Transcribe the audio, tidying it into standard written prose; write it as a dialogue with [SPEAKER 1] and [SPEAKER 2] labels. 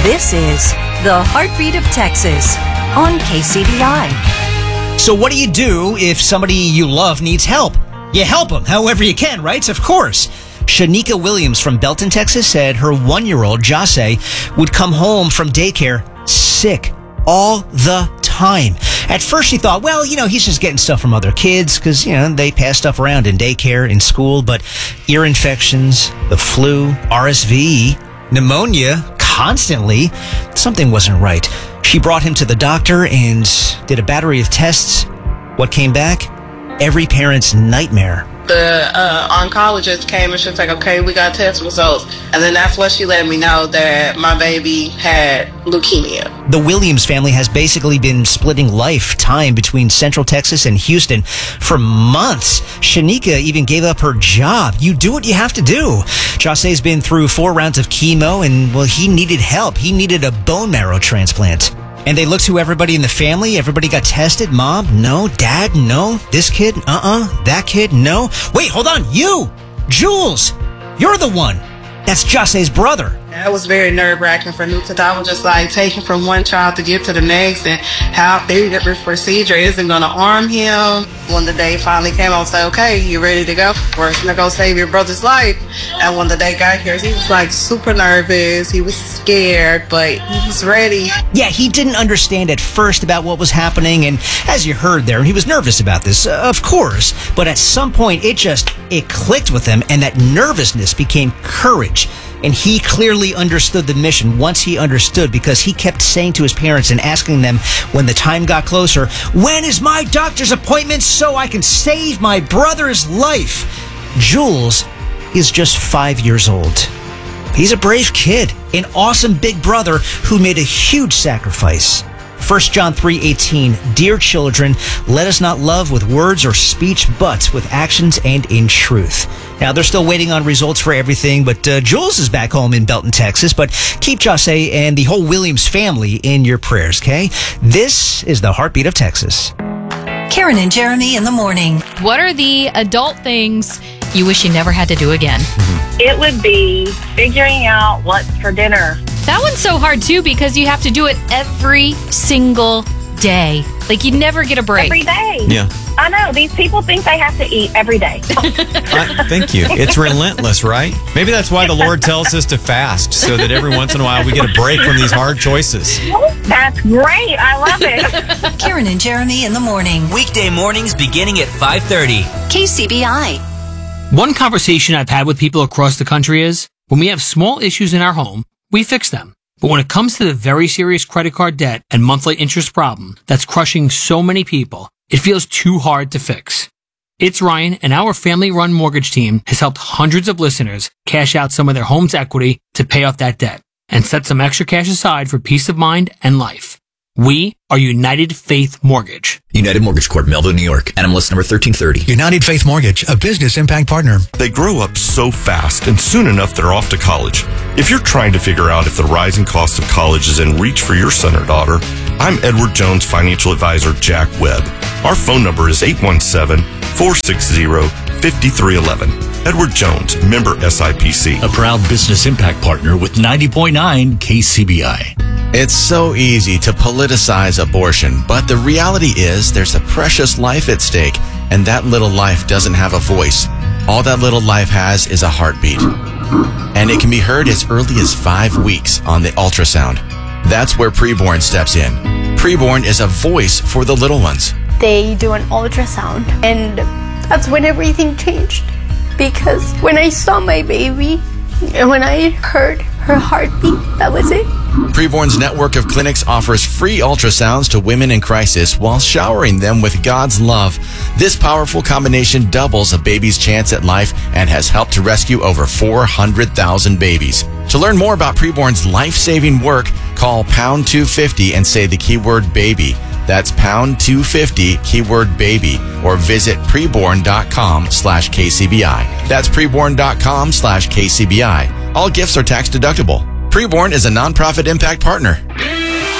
[SPEAKER 1] This is the Heartbeat of Texas on KCBI.
[SPEAKER 2] So what do you do if somebody you love needs help? You help them however you can, right? Of course. Shanika Williams from Belton, Texas said her 1-year-old, Jase, would come home from daycare sick all the time. At first she thought, well, he's just getting stuff from other kids because, they pass stuff around in daycare, in school. But ear infections, the flu, RSV, pneumonia, constantly, something wasn't right. She brought him to the doctor and did a battery of tests. What came back? Every parent's nightmare.
[SPEAKER 3] The oncologist came and she was like, okay, we got test results. And then that's what she let me know that my baby had leukemia.
[SPEAKER 2] The Williams family has basically been splitting lifetime between Central Texas and Houston for months. Shanika even gave up her job. You do what you have to do. Jase's been through 4 rounds of chemo and, well, he needed help. He needed a bone marrow transplant. And they looked to everybody in the family. Everybody got tested. Mom, no. Dad, no. This kid, That kid, no. Wait, hold on. You, Jules, you're the one. That's Jase's brother.
[SPEAKER 3] That was very nerve-wracking for me because I was just like taking from one child to get to the next, and how big the procedure isn't going to harm him. When the day finally came, I was like, okay, you ready to go? We're going to go save your brother's life. And when the day got here, he was like super nervous. He was scared, but he was ready.
[SPEAKER 2] Yeah, he didn't understand at first about what was happening. And as you heard there, he was nervous about this, of course. But at some point, it clicked with him, and that nervousness became courage. And he clearly understood the mission once he understood, because he kept saying to his parents and asking them when the time got closer, when is my doctor's appointment so I can save my brother's life? Jules is just 5 years old. He's a brave kid, an awesome big brother who made a huge sacrifice. 1 John 3:18, dear children, let us not love with words or speech, but with actions and in truth. Now, they're still waiting on results for everything, but Jules is back home in Belton, Texas. But keep Jase and the whole Williams family in your prayers, okay? This is the Heartbeat of Texas.
[SPEAKER 1] Karen and Jeremy in the morning.
[SPEAKER 4] What are the adult things you wish you never had to do again?
[SPEAKER 5] It would be figuring out what's for dinner.
[SPEAKER 4] That one's so hard, too, because you have to do it every single day. Like, you never get a break.
[SPEAKER 5] Every day.
[SPEAKER 6] Yeah.
[SPEAKER 5] I know. These people think they have to eat every day.
[SPEAKER 6] Thank you. It's relentless, right? Maybe that's why the Lord tells us to fast, so that every once in a while we get a break from these hard choices.
[SPEAKER 5] That's great. I love it.
[SPEAKER 1] Karen and Jeremy in the morning.
[SPEAKER 7] Weekday mornings beginning at 5:30.
[SPEAKER 1] KCBI.
[SPEAKER 8] One conversation I've had with people across the country is, when we have small issues in our home, we fix them. But when it comes to the very serious credit card debt and monthly interest problem that's crushing so many people, it feels too hard to fix. It's Ryan, and our family-run mortgage team has helped hundreds of listeners cash out some of their home's equity to pay off that debt and set some extra cash aside for peace of mind and life. We are United Faith Mortgage.
[SPEAKER 7] United Mortgage Corp, Melville, New York. NMLS number 1330.
[SPEAKER 9] United Faith Mortgage, a business impact partner.
[SPEAKER 10] They grow up so fast, and soon enough they're off to college. If you're trying to figure out if the rising cost of college is in reach for your son or daughter, I'm Edward Jones Financial Advisor Jack Webb. Our phone number is 817-460-5311. Edward Jones, member SIPC.
[SPEAKER 9] A proud business impact partner with 90.9 KCBI.
[SPEAKER 11] It's so easy to politicize abortion, but the reality is there's a precious life at stake, and that little life doesn't have a voice. All that little life has is a heartbeat. And it can be heard as early as 5 weeks on the ultrasound. That's where Preborn steps in. Preborn is a voice for the little ones.
[SPEAKER 12] They do an ultrasound, and that's when everything changed. Because when I saw my baby, and when I heard her heartbeat, that was it.
[SPEAKER 11] Preborn's network of clinics offers free ultrasounds to women in crisis while showering them with God's love. This powerful combination doubles a baby's chance at life and has helped to rescue over 400,000 babies. To learn more about Preborn's life-saving work, call pound 250 and say the keyword baby. That's pound 250, keyword baby, or visit preborn.com/KCBI. That's preborn.com/KCBI. All gifts are tax deductible. Preborn is a nonprofit impact partner.